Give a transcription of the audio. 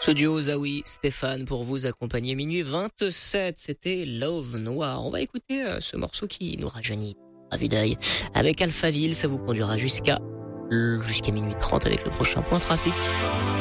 Ce duo Zawi, Stéphane, pour vous accompagner minuit 27, c'était Love Noir. On va écouter ce morceau qui nous rajeunit à vue d'œil. Avec Alphaville, ça vous conduira jusqu'à minuit 30 avec le prochain point trafic.